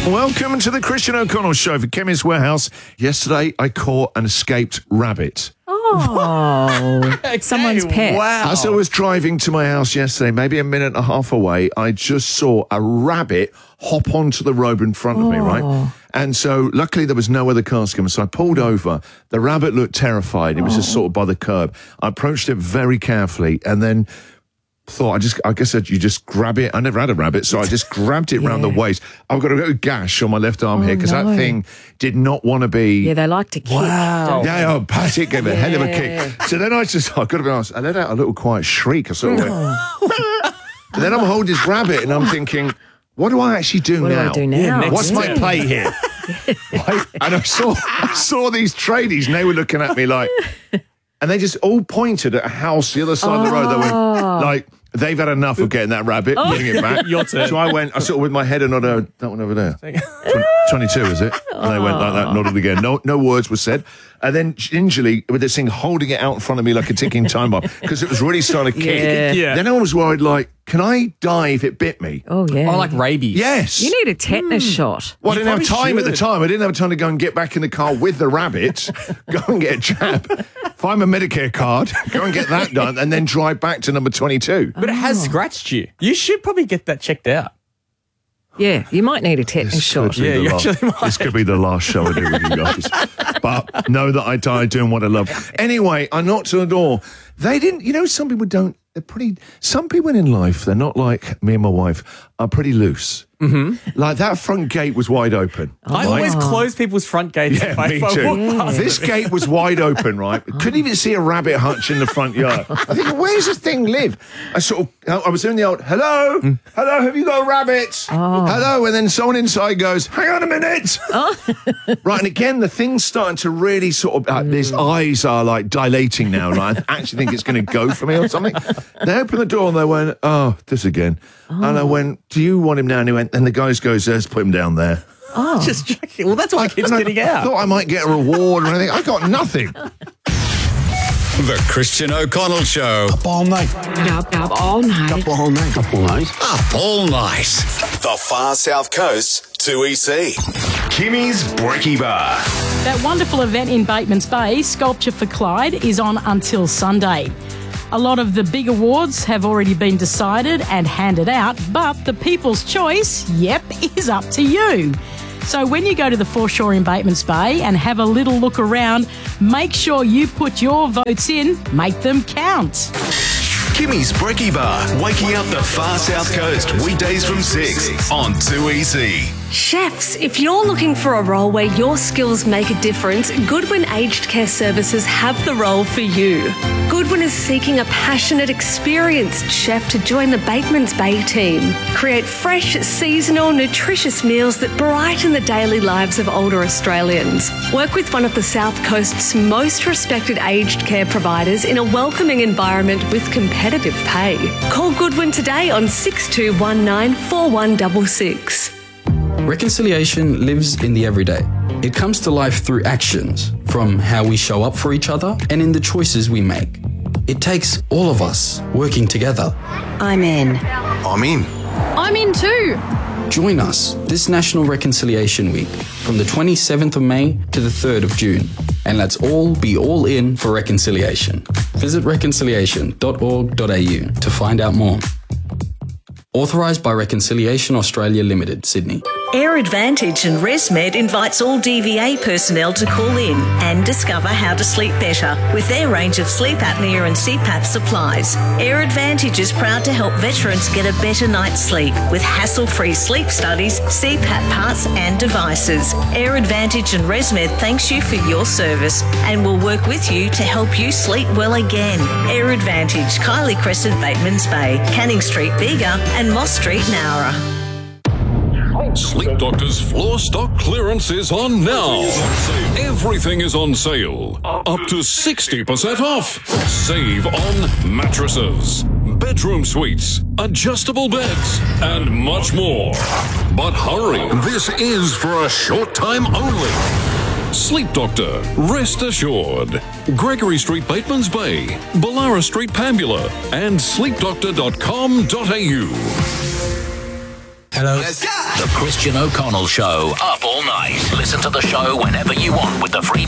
Welcome to the Christian O'Connell Show for Chemist Warehouse. Yesterday, I caught an escaped rabbit. Oh, someone's pet. Wow. As I was driving to my house yesterday, maybe a minute and a half away, I just saw a rabbit hop onto the road in front of me, right? And so luckily there was no other cars coming, so I pulled over. The rabbit looked terrified. It was just sort of by the curb. I approached it very carefully and then thought, I guess you just grab it. I never had a rabbit, so I just grabbed it round the waist. I've got a gash on my left arm here because that thing did not want to be. Yeah, they like to kick. Wow. Yeah, Pat, it gave it a hell of a kick. So then I could have been honest, I let out a little quiet shriek. I sort of went. And then I'm holding this rabbit and I'm thinking, what do I actually do What now? do I do now? Yeah, What's my play here? Right? And I saw these tradies and they were looking at me like, and they just all pointed at a house the other side of the road. They went like, they've had enough of getting that rabbit, getting it back. Your turn. So I sort of with my head and nodded, that one over there. 22, is it? And they went like that, nodded again. No words were said. And then gingerly, with this thing holding it out in front of me like a ticking time bomb, because it was really starting to kick. Yeah. Then I was worried, like, can I die if it bit me? Oh, yeah. Oh, like rabies. Yes. You need a tetanus shot. Well, I didn't have probably time at the should. time. I didn't have time to go and get back in the car with the rabbit, go and get a jab, find my Medicare card, go and get that done, and then drive back to number 22. But it has scratched you. You should probably get that checked out. Yeah, you might need a tetanus shot. Yeah, you actually might. This could be the last show I do with you guys. But know that I died doing what I love. Anyway, I knocked on the door. They didn't, some people don't, some people in life, they're not like me and my wife, are pretty loose. Mm-hmm. Like that front gate was wide open. I always close people's front gates. Yeah, if I me walk too. past This them. gate was wide open, right? Couldn't even see a rabbit hutch in the front yard. I think, where's this thing live? I was doing the old, hello, have you got a rabbit? Hello, and then someone inside goes, hang on a minute. Right, and again, the thing's starting to really sort of, his eyes are like dilating now, and I actually think it's going to go for me or something. They opened the door and they went, oh, this again. And I went, do you want him now? And he went, and the guy goes, let's put him down there. Just checking. Well, that's why it keeps And getting I out. thought I might get a reward or anything. I got nothing. The Christian O'Connell Show. Up all night. Up all night. Up all night. Up all night. Up all night. The Far South Coast 2EC. Kimmy's Brekkie Bar. That wonderful event in Bateman's Bay, Sculpture for Clyde, is on until Sunday. A lot of the big awards have already been decided and handed out, but the people's choice, is up to you. So when you go to the foreshore in Bateman's Bay and have a little look around, make sure you put your votes in, make them count. Kimmy's Brekkie Bar. Waking up the Far South Coast. Weekdays from 6 on 2EC. Chefs, if you're looking for a role where your skills make a difference, Goodwin Aged Care Services have the role for you. Goodwin is seeking a passionate, experienced chef to join the Bateman's Bay team. Create fresh, seasonal, nutritious meals that brighten the daily lives of older Australians. Work with one of the South Coast's most respected aged care providers in a welcoming environment with competitive pay. Call Goodwin today on 6219 4166. Reconciliation lives in the everyday. It comes to life through actions, from how we show up for each other and in the choices we make. It takes all of us working together. I'm in. I'm in. I'm in too. Join us this National Reconciliation Week from the 27th of May to the 3rd of June. And let's all be all in for reconciliation. Visit reconciliation.org.au to find out more. Authorised by Reconciliation Australia Limited, Sydney. Air Advantage and ResMed invites all DVA personnel to call in and discover how to sleep better with their range of sleep apnea and CPAP supplies. Air Advantage is proud to help veterans get a better night's sleep with hassle-free sleep studies, CPAP parts and devices. Air Advantage and ResMed thanks you for your service and will work with you to help you sleep well again. Air Advantage, Kylie Crescent, Bateman's Bay, Canning Street, Bega and Moss Street, Nowra. Sleep Doctor's floor stock clearance is on now. Everything is on sale. Up to 60% off. Save on mattresses, bedroom suites, adjustable beds, and much more. But hurry, this is for a short time only. Sleep Doctor, rest assured. Gregory Street, Bateman's Bay, Ballara Street, Pambula, and sleepdoctor.com.au. Hello. The Christian O'Connell Show. Up all night. Listen to the show whenever you want with the free